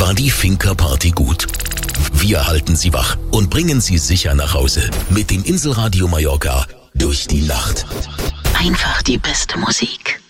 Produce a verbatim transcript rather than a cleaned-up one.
war die Finca Party gut. Wir halten Sie wach und bringen Sie sicher nach Hause mit dem Inselradio Mallorca durch die Nacht. Einfach die beste Musik.